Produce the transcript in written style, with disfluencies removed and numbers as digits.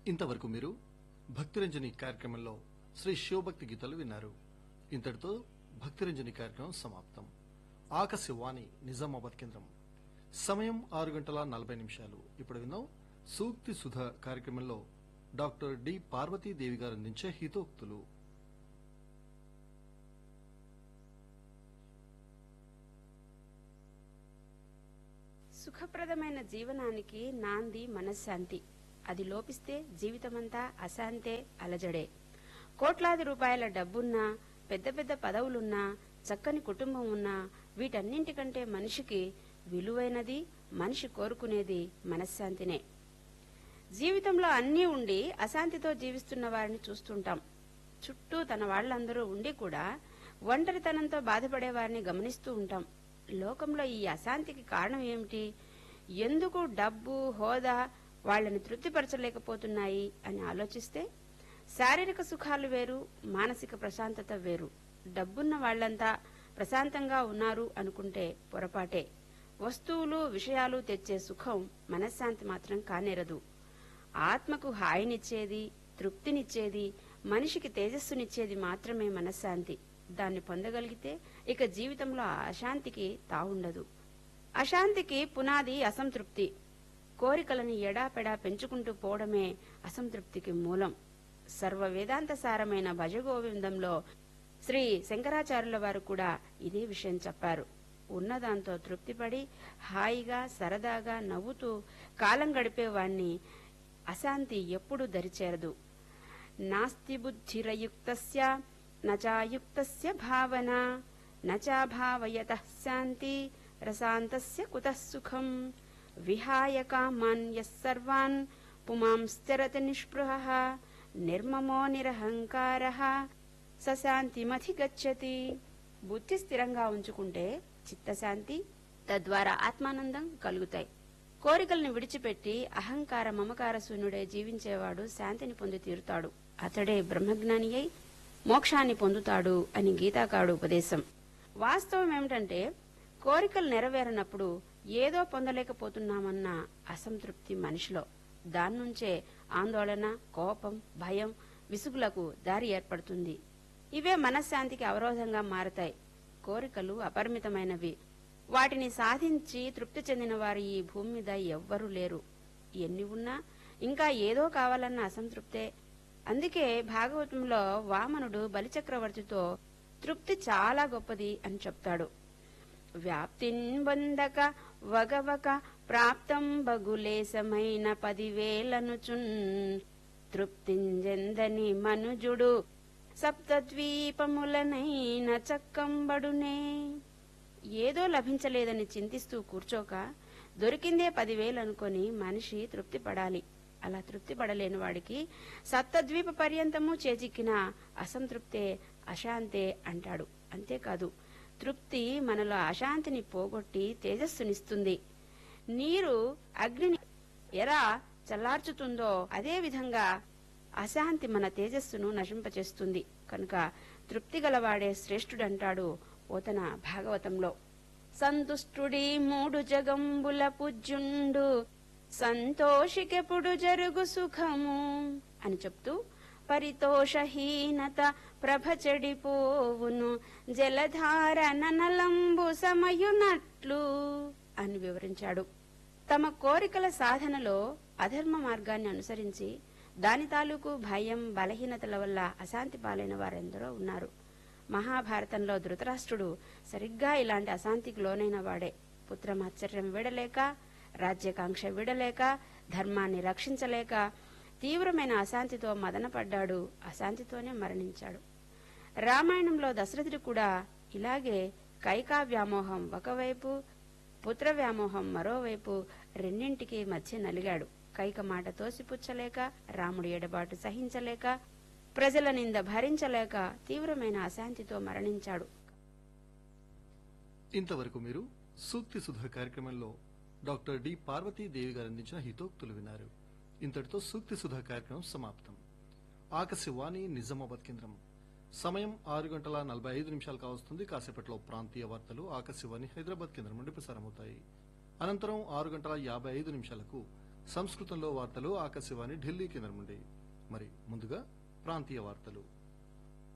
ఇంతవరకు మీరు భక్తిరంజని కార్యక్రమంలో శ్రీ శివభక్తి గీతాలు విన్నారు. ఇంతటితో భక్తిరంజని కార్యక్రమం సమాప్తం. ఆకాశవాణి నిజామాబాద్ కేంద్రం. సమయం 6:40. ఇప్పుడు విన్నాం సూక్తి సుధ కార్యక్రమంలో డాక్టర్ డి పార్వతీదేవి గారు అందించే హితోక్తులు. సుఖప్రదమైన జీవనానికి నాంది మనశ్శాంతి. అది లోపిస్తే జీవితమంతా అశాంతే, అలజడే. కోట్లాది రూపాయల డబ్బున్నా, పెద్ద పెద్ద పదవులున్నా, చక్కని కుటుంబం ఉన్నా, వీటన్నింటికంటే మనిషికి విలువైనది, మనిషి కోరుకునేది మనశ్శాంతినే. జీవితంలో అన్నీ ఉండి అశాంతితో జీవిస్తున్న వారిని చూస్తుంటాం. చుట్టూ తన వాళ్లందరూ ఉండి కూడా ఒంటరితనంతో బాధపడే వారిని గమనిస్తూ ఉంటాం. లోకంలో ఈ అశాంతికి కారణం ఏమిటి? ఎందుకు డబ్బు, హోదా వాళ్లను తృప్తిపరచలేకపోతున్నాయి అని ఆలోచిస్తే శారీరక సుఖాలు వేరు, మానసిక ప్రశాంతత వేరు. డబ్బున్న వాళ్లంతా ప్రశాంతంగా ఉన్నారు అనుకుంటే పొరపాటే. వస్తువులు, విషయాలు తెచ్చే సుఖం మనశ్శాంతి మాత్రం కానేరదు. ఆత్మకు హాయినిచ్చేది, తృప్తినిచ్చేది, మనిషికి తేజస్సునిచ్చేది మాత్రమే మనశ్శాంతి. దాన్ని పొందగలిగితే ఇక జీవితంలో అశాంతికి తావుండదు. అశాంతికి పునాది అసంతృప్తి. కోరికలని ఎడాపెడా పెంచుకుంటూ పోవడమే అసంతృప్తికి మూలం. సర్వ వేదాంత సారమైన భజగోవిందంలో శ్రీ శంకరాచార్యుల వారు కూడా ఇదే విషయం చెప్పారు. ఉన్నదాంతో తృప్తిపడి హాయిగా సరదాగా నవ్వుతూ కాలం గడిపేవాణ్ణి అశాంతి ఎప్పుడూ దరిచేరదు. నాస్తి బుద్ధిరయుక్తస్య నచాయుక్తస్య భావన నచాభావయతః శాంతి రసాంతస్య కుతః సుఖం విహాయ కామాన్ యః సర్వాన్ పుమాంశ్చరతి నిస్పృహః నిర్మమో నిరహంకారః సశాంతిమధిగచ్చతి. బుద్ధి స్థిరంగా ఉంచుకుంటే చిత్తశాంతి, తద్వారా ఆత్మానందం కలుగుతాయి. కోరికల్ని విడిచిపెట్టి అహంకార మమకార శూన్యుడై జీవించేవాడు శాంతిని పొంది తీరుతాడు. అతడే బ్రహ్మజ్ఞాని అయి మోక్షాన్ని పొందుతాడు అని గీతాకారుడు ఉపదేశం. వాస్తవం ఏమిటంటే కోరికలు నెరవేరనప్పుడు ఏదో పొందలేకపోతున్నామన్న అసంతృప్తి మనిషిలో. దాన్నుంచే ఆందోళన, కోపం, భయం, విసుగులకు దారి ఏర్పడుతుంది. ఇవే మనశ్శాంతికి అవరోధంగా మారతాయి. కోరికలు అపరిమితమైనవి. వాటిని సాధించి తృప్తి చెందిన వారు ఈ భూమి మీద ఎవ్వరూ లేరు. ఎన్ని ఉన్నా ఇంకా ఏదో కావాలన్న అసంతృప్తే. అందుకే భాగవతంలో వామనుడు బలిచక్రవర్తితో తృప్తి చాలా గొప్పది అని చెప్తాడు. వ్యాప్తిన్ బొందక వగవక ప్రాప్తం బగులేశమైన 10,000 తృప్తింజెందని మనుజుడు సప్తద్వీపములనైన చక్కంబడునే. ఏదో లభించలేదని చింతిస్తూ కూర్చోక దొరికిందే 10,000 అనుకొని మనిషి తృప్తి పడాలి. అలా తృప్తి పడలేని వాడికి సప్తద్వీప పర్యంతము చేజిక్కిన అసంతృప్తే అశాంతే అంటాడు. అంతేకాదు, తృప్తి మనలో అశాంతిని పోగొట్టి తేజస్సునిస్తుంది. నీరు అగ్నిని ఎలా చల్లార్చుతుందో అదే విధంగా అశాంతి మన తేజస్సును నశింపచేస్తుంది. కనుక తృప్తి గలవాడే శ్రేష్ఠుడంటాడు పోతన భాగవతంలో. సంతుష్టుడి 3 జగంబుల పూజ్యుండు సంతోషికెప్పుడు జరుగు సుఖము అని చెప్తూ పరితోషహీనత ప్రభ చెడిపోవును జలధార ననలంబు సమయునట్లు అని వివరించాడు. తమ కోరికల సాధనలో అధర్మ మార్గాన్ని అనుసరించి దాని తాలూకు భయం, బలహీనతల వల్ల అశాంతి పాలైన వారెందరో ఉన్నారు. మహాభారతంలో ధృతరాష్ట్రుడు సరిగ్గా ఇలాంటి అశాంతికి లోనైన వాడే. పుత్రమాత్సర్యం విడలేక, రాజ్యకాంక్ష విడలేక, ధర్మాన్ని రక్షించలేక తీవ్రమైన అశాంతితో మదనపడ్డాడు. అశాంతితోనే మరణించాడు. రామాయణంలో దశరథుడు కూడా ఇలాగే కైకా వ్యామోహం ఒకవైపు, పుత్ర వ్యామోహం మరోవైపు రెండింటికి మధ్య నలిగాడు. కైక మాట తోసిపుచ్చలేక, రాముడి ఎడబాటు సహించలేక, ప్రజల నింద భరించలేక తీవ్రమైన అశాంతితో మరణించాడు. ఇంతవరకు మీరు సూక్తి సుధ కార్యక్రమంలో డాక్టర్ డి పార్వతీదేవి గారు అందించిన హితోక్తులు విన్నారు. ఇంతటితో సూక్తి సుధ కార్యక్రమం సమాప్తం. ఆకాశవాణి నిజామాబాద్ కేంద్రం. సమయం 6:45 కావస్తుంది. కాసేపట్లో ప్రాంతీయ వార్తలు ఆకాశవాణి హైదరాబాద్ కేంద్రం నుండి ప్రసారమవుతాయి. అనంతరం 6:55 సంస్కృతంలో వార్తలు ఆకాశవాణి ఢిల్లీ కేంద్రం నుండి. మరి ముందుగా ప్రాంతీయ వార్తలు.